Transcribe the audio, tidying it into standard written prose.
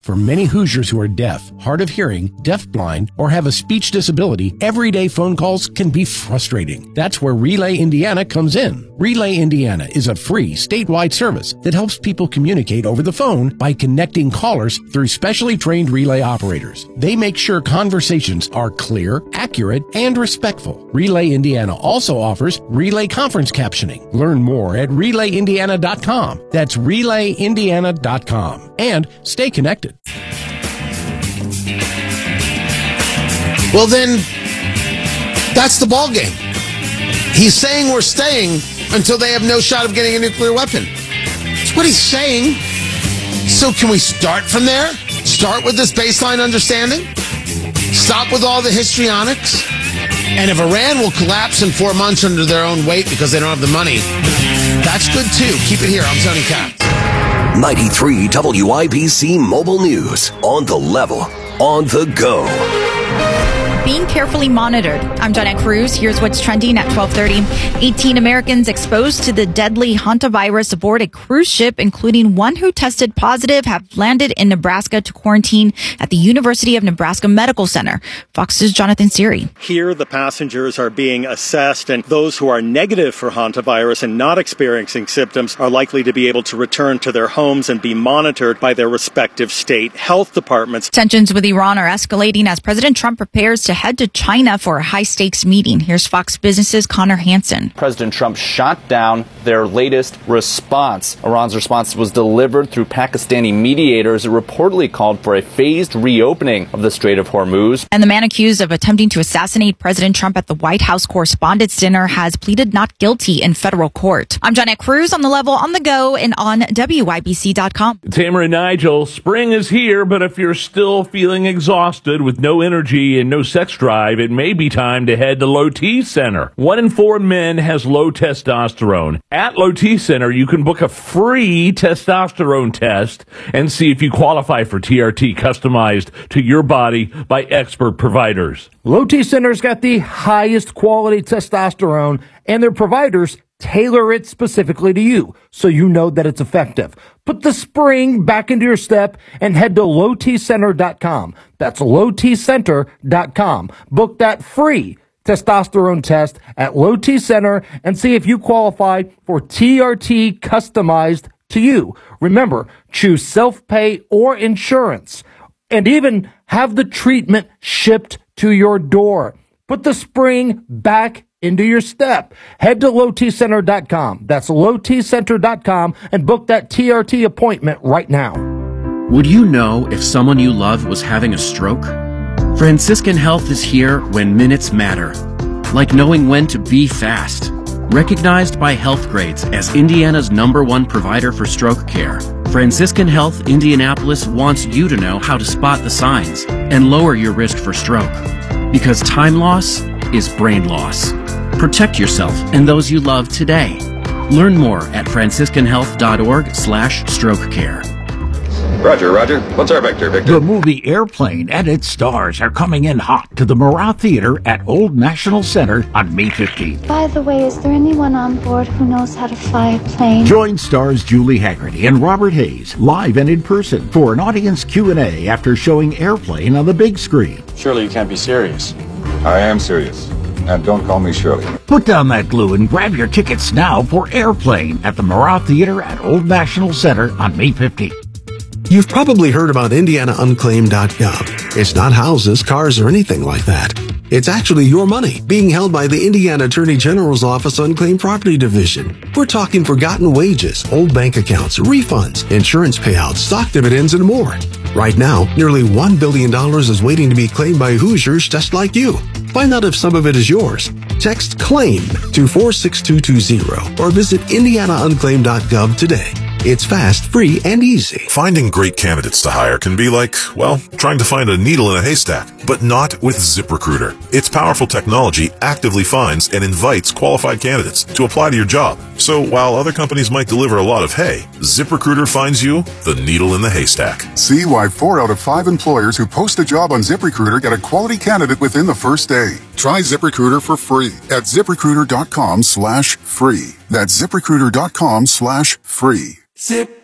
For many Hoosiers who are deaf, hard of hearing, deafblind, or have a speech disability, everyday phone calls can be frustrating. That's where Relay Indiana comes in. Relay Indiana is a free statewide service that helps people communicate over the phone by connecting callers through specially trained relay operators. They make sure conversations are clear, accurate, and respectful. Relay Indiana also offers relay conference captioning. Learn more at relayindiana.com. That's relayindiana.com. And stay connected. Well, then, that's the ball game. He's saying we're staying until they have no shot of getting a nuclear weapon. That's what he's saying. So can we start from there? Start with this baseline understanding? Stop with all the histrionics? And if Iran will collapse in 4 months under their own weight because they don't have the money, that's good too. Keep it here. I'm Tony Katz. 93 WIBC Mobile News. On the level. On the go. Being carefully monitored. I'm Janet Cruz. Here's what's trending at 12:30. 18 Americans exposed to the deadly hantavirus aboard a cruise ship, including one who tested positive, have landed in Nebraska to quarantine at the University of Nebraska Medical Center. Fox's Jonathan Siri. Here, the passengers are being assessed, and those who are negative for hantavirus and not experiencing symptoms are likely to be able to return to their homes and be monitored by their respective state health departments. Tensions with Iran are escalating as President Trump prepares to head to China for a high-stakes meeting. Here's Fox Business's Connor Hansen. President Trump shot down their latest response. Iran's response was delivered through Pakistani mediators. It reportedly called for a phased reopening of the Strait of Hormuz. And the man accused of attempting to assassinate President Trump at the White House Correspondents' Dinner has pleaded not guilty in federal court. I'm Janet Cruz, on the level, on the go, and on WIBC.com. Tamara and Nigel, spring is here, but if you're still feeling exhausted with no energy and no sex drive, it may be time to head to Low T Center. 1 in 4 men has low testosterone. At Low T Center, you can book a free testosterone test and see if you qualify for TRT customized to your body by expert providers. Low T Center's got the highest quality testosterone, and their providers tailor it specifically to you, so you know that it's effective. Put the spring back into your step and head to lowtcenter.com. That's lowtcenter.com. Book that free testosterone test at Low T Center and see if you qualify for TRT customized to you. Remember, choose self-pay or insurance, and even have the treatment shipped to your door. Put the spring back into your step. Head to lowtcenter.com. That's lowtcenter.com and book that TRT appointment right now. Would you know if someone you love was having a stroke? Franciscan Health is here when minutes matter, like knowing when to be fast. Recognized by Healthgrades as Indiana's #1 provider for stroke care, Franciscan Health Indianapolis wants you to know how to spot the signs and lower your risk for stroke. Because time loss is brain loss. Protect yourself and those you love today. Learn more at franciscanhealth.org/stroke care. Roger. What's our vector, Victor? The movie Airplane and its stars are coming in hot to the Murat Theater at Old National Center on May 15th. By the way, is there anyone on board who knows how to fly a plane? Join stars Julie Haggerty and Robert Hayes live and in person for an audience Q&A after showing Airplane on the big screen. Surely you can't be serious. I am serious. And don't call me Shirley. Put down that glue and grab your tickets now for Airplane at the Murat Theater at Old National Center on May 15th. You've probably heard about IndianaUnclaimed.gov. It's not houses, cars, or anything like that. It's actually your money being held by the Indiana Attorney General's Office Unclaimed Property Division. We're talking forgotten wages, old bank accounts, refunds, insurance payouts, stock dividends, and more. Right now, nearly $1 billion is waiting to be claimed by Hoosiers just like you. Find out if some of it is yours. Text CLAIM to 46220 or visit IndianaUnclaimed.gov today. It's fast, free, and easy. Finding great candidates to hire can be like, well, trying to find a needle in a haystack, but not with ZipRecruiter. Its powerful technology actively finds and invites qualified candidates to apply to your job. So while other companies might deliver a lot of hay, ZipRecruiter finds you the needle in the haystack. See why 4 out of 5 employers who post a job on ZipRecruiter get a quality candidate within the first day. Try ZipRecruiter for free at ZipRecruiter.com/free. That's ZipRecruiter.com/free. Zip